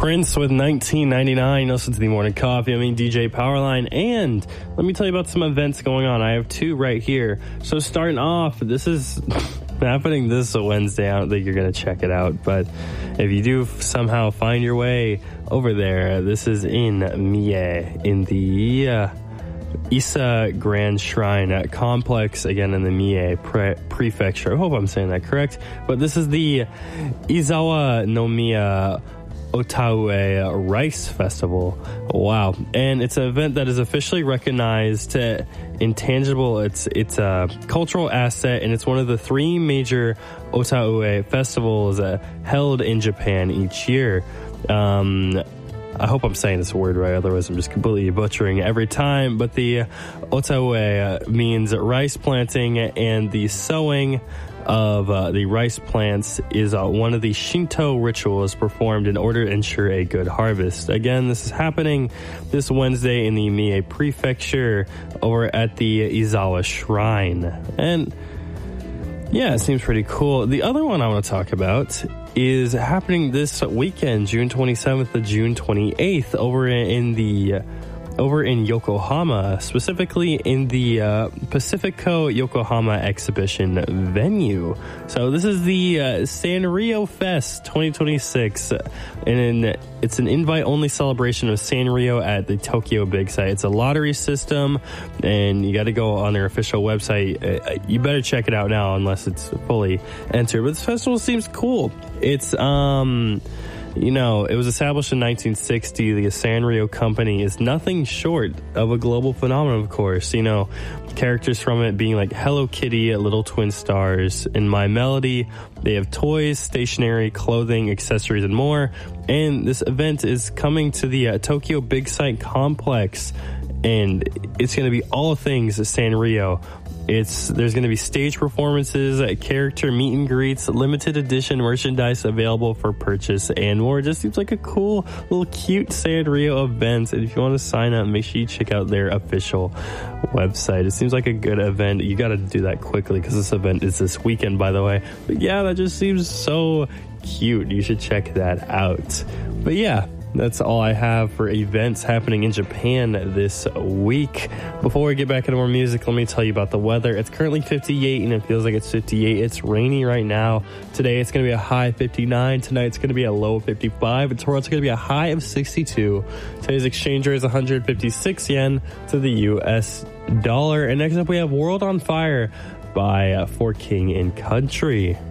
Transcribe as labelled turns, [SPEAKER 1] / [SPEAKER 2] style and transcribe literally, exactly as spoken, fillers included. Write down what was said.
[SPEAKER 1] Prince with nineteen ninety-nine. Listen to the Morning Coffee. I mean, D J Powerline. And let me tell you about some events going on. I have two right here. So starting off, this is happening this Wednesday. I don't think you're going to check it out. But if you do somehow find your way over there, this is in Mie, in the uh, Issa Grand Shrine Complex, again in the Mie pre- Prefecture. I hope I'm saying that correct. But this is the Izawa no Miya Otaue Rice Festival. Wow. And it's an event that is officially recognized uh, intangible. It's it's a cultural asset, and it's one of the three major Otaue festivals uh, held in Japan each year. Um, I hope I'm saying this word right, otherwise I'm just completely butchering it every time. But the Otaue uh, means rice planting, and the sowing of uh, the rice plants is uh, one of the Shinto rituals performed in order to ensure a good harvest. Again, this is happening this Wednesday in the Mie Prefecture over at the Izawa Shrine. And yeah, it seems pretty cool. The other one I want to talk about is happening this weekend, June twenty-seventh to June twenty-eighth, over in the uh, over in Yokohama, specifically in the uh, Pacifico Yokohama exhibition venue. So this is the uh, Sanrio Fest twenty twenty-six, and it's an invite-only celebration of Sanrio at the Tokyo Big Sight. It's a lottery system, and you got to go on their official website. Uh, you better check it out now, unless it's fully entered. But this festival seems cool. It's um. You know, it was established in nineteen sixty. The Sanrio Company is nothing short of a global phenomenon, of course. You know, characters from it being like Hello Kitty, Little Twin Stars, and My Melody. They have toys, stationery, clothing, accessories, and more. And this event is coming to the uh, Tokyo Big Sight Complex, and it's going to be all things Sanrio. It's there's going to be stage performances, character meet and greets, limited edition merchandise available for purchase, and more. It just seems like a cool, little cute Sanrio event. And if you want to sign up, make sure you check out their official website. It seems like a good event. You got to do that quickly because this event is this weekend, by the way. But yeah, that just seems so cute. You should check that out. But yeah, that's all I have for events happening in Japan this week. Before we get back into more music, let me tell you about the weather. It's currently fifty-eight, and it feels like it's fifty-eight. It's rainy right now. Today, it's going to be a high fifty-nine. Tonight, it's going to be a low fifty-five. And tomorrow, it's going to be a high of sixty-two. Today's exchange rate is one hundred fifty-six yen to the U S dollar. And next up, we have World on Fire by uh, For King and Country.